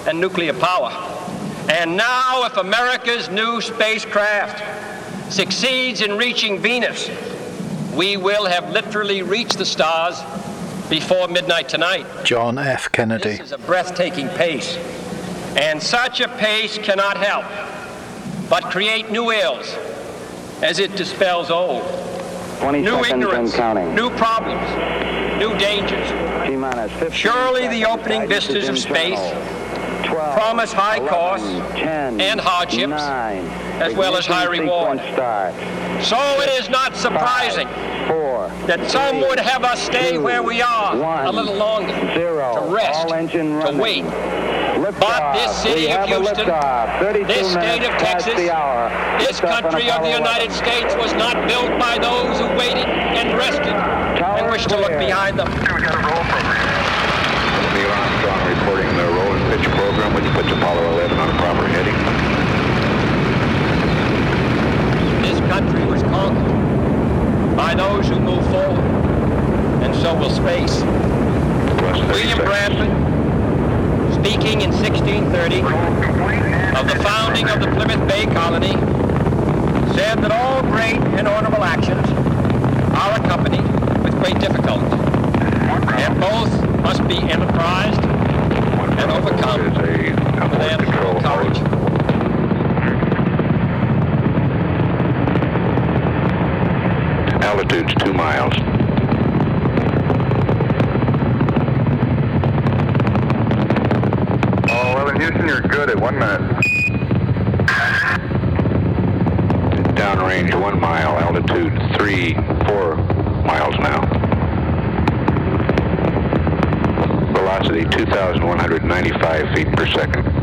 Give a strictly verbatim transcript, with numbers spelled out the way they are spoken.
and nuclear power. And now, if America's new spacecraft succeeds in reaching Venus, we will have literally reached the stars before midnight tonight. John F. Kennedy. This is a breathtaking pace, and such a pace cannot help but create new ills as it dispels old. New ignorance, new problems, new dangers. Surely the opening vistas of space promise high costs and hardships, as well as high reward. So it is not surprising that some would have us stay where we are a little longer, to rest, to wait. But this city of Houston, this state of Texas, this country of the United States was not built by those who waited and rested and wished to look behind them. Neil Armstrong reporting the roll and pitch program, which puts Apollo eleven on a proper heading. This country was conquered by those who move forward, and so will space. William Bradford, speaking in sixteen thirty of the founding of the Plymouth Bay Colony, said that all great and honorable actions are accompanied with great difficulty, and both must be enterprised and overcome with ample courage. Altitude's two miles. Oh, well, in Houston, you're good at one minute. Downrange one mile, altitude three, four miles now. Velocity two thousand one hundred ninety-five feet per second.